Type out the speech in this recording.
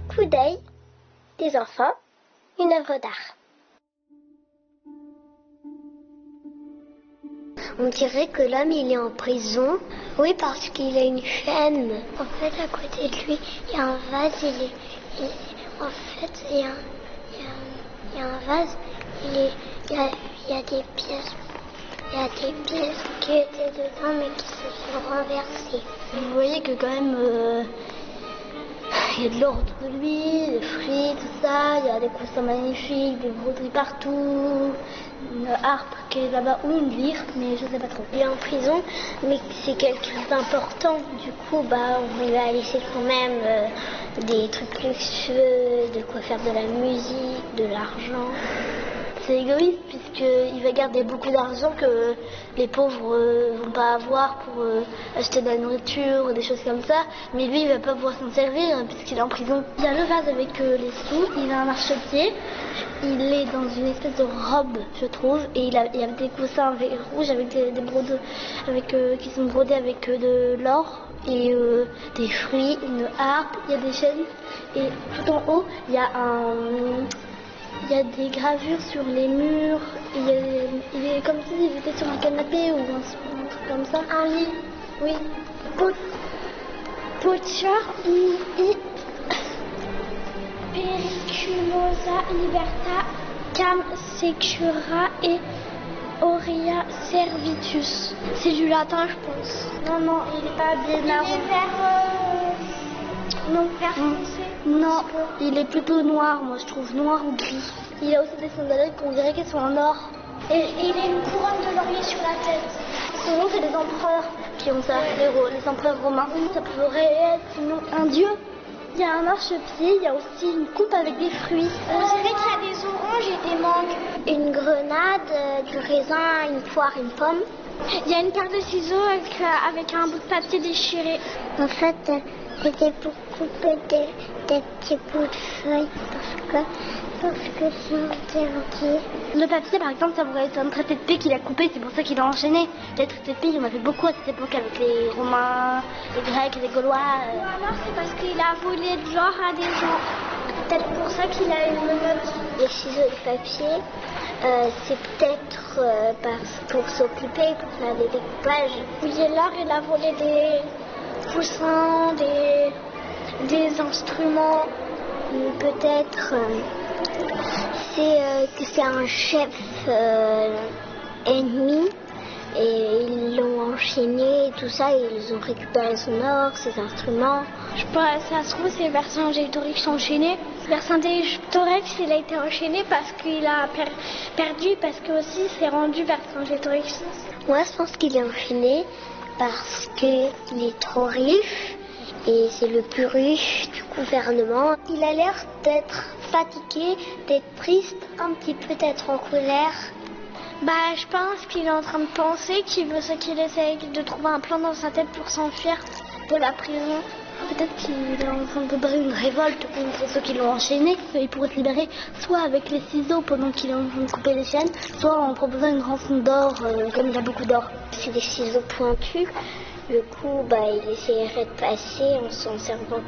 coup d'œil des enfants, une œuvre d'art. On dirait que l'homme il est en prison. Oui, parce qu'il a une chaîne. En fait, à côté de lui, il y a un vase. En fait, il y a un vase. Il y a des pièces. Il y a des pièces qui étaient dedans, mais qui se sont renversées. Vous voyez que quand même, il y a de l'or autour de lui, des fruits, tout ça. Il y a des coussins magnifiques, des broderies partout. Une harpe qui est là-bas ou une lyre, mais je sais pas trop. Il est en prison, mais c'est quelqu'un d'important. Du coup, on lui a laissé quand même des trucs luxueux, de quoi faire de la musique, de l'argent. C'est égoïste puisqu'il va garder beaucoup d'argent que les pauvres vont pas avoir pour acheter de la nourriture ou des choses comme ça. Mais lui, il va pas pouvoir s'en servir puisqu'il est en prison. Il y a le vase avec les sous, il a un marchepied. Il est dans une espèce de robe, je trouve, et il y a des coussins rouges avec des brodeaux qui sont brodés avec de l'or et des fruits, une harpe, il y a des chaînes et tout en haut il y a des gravures sur les murs. Il est comme s'il était sur un canapé ou un truc comme ça. Un lit, oui. Periculosa liberta cam secura et aurea servitus. C'est du latin, je pense. Non, il n'est pas bien marron. Il est vert foncé. Non, il est plutôt noir, moi je trouve, noir ou gris. Il a aussi des sandales qu'on dirait qu'elles sont en or. Et il a une couronne de laurier sur la tête. Sinon, c'est les empereurs qui ont ça, les empereurs romains. Ça pourrait être sinon un dieu. Il y a un marchepied, il y a aussi une coupe avec des fruits. On dirait qu'il y a des oranges et des mangues. Une grenade, du raisin, une poire, une pomme. Il y a une paire de ciseaux avec un bout de papier déchiré. En fait, c'était pour couper des petits bouts de feuilles parce que c'est interdit. Le papier, par exemple, ça pourrait être un traité de paix qu'il a coupé, c'est pour ça qu'il a enchaîné. Les traités de paix, il y en avait beaucoup à cette époque avec les Romains, les Grecs, les Gaulois. Ou alors c'est parce qu'il a volé de l'or à des gens. Peut-être pour ça qu'il a une menotte. Les ciseaux de papier, c'est peut-être pour s'occuper, pour faire des découpages. Oui, l'or, il a volé des coussins, des instruments. Peut-être que c'est un chef ennemi et ils l'ont enchaîné et tout ça et ils ont récupéré son or, ses instruments. Je pense, ça se trouve c'est Vercingétorix enchaîné. Vercingétorix il a été enchaîné parce qu'il a perdu parce que aussi c'est rendu Vercingétorix. Moi je pense qu'il est enchaîné parce qu'il est trop riche. Et c'est le plus riche du gouvernement. Il a l'air d'être fatigué, d'être triste, un petit peu d'être en colère. Je pense qu'il est en train de penser qu'il essaie de trouver un plan dans sa tête pour s'enfuir de la prison. Peut-être qu'il est en train de préparer une révolte contre ceux qui l'ont enchaîné. Il pourrait se libérer soit avec les ciseaux pendant qu'il est en train de couper les chaînes, soit en proposant une rançon d'or, comme il a beaucoup d'or. C'est des ciseaux pointus. Du coup, il essaierait de passer en s'en servant